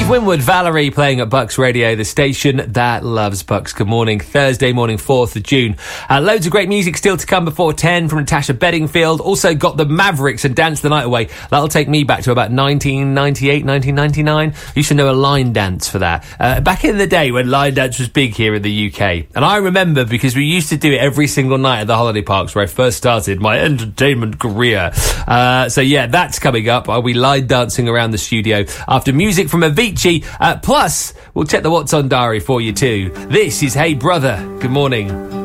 Steve Winwood, Valerie, playing at Bucks Radio, the station that loves Bucks. Good morning. Thursday morning, 4th of June. Loads of great music still to come before 10 from Natasha Bedingfield. Also got the Mavericks and Dance the Night Away. That'll take me back to about 1998, 1999. Used to know a line dance for that. Back in the day when line dance was big here in the UK. And I remember because we used to do it every single night at the holiday parks where I first started my entertainment career. So yeah, that's coming up. I'll be line dancing around the studio after music from Avicii. Plus, we'll check the What's On diary for you too. This is Hey Brother. Good morning.